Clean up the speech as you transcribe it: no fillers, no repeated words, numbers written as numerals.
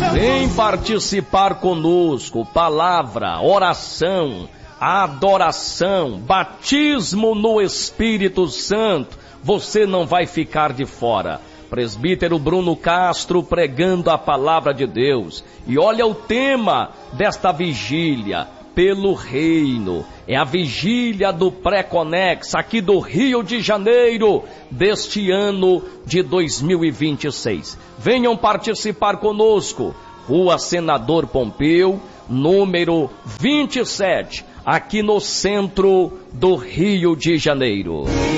Vem participar conosco. Palavra, oração, adoração, batismo no Espírito Santo. Você não vai ficar de fora. Presbítero Bruno Castro pregando a palavra de Deus. E olha o tema desta vigília, pelo reino. É a vigília do Pré-Conex aqui do Rio de Janeiro, deste ano de 2026. Venham participar conosco. Rua Senador Pompeu, número 27, aqui no centro do Rio de Janeiro.